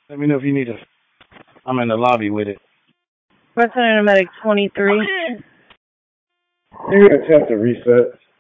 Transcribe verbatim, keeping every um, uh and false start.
Let me know if you need a. I'm in the lobby with it. Western Medic twenty-three. You're gonna have to reset.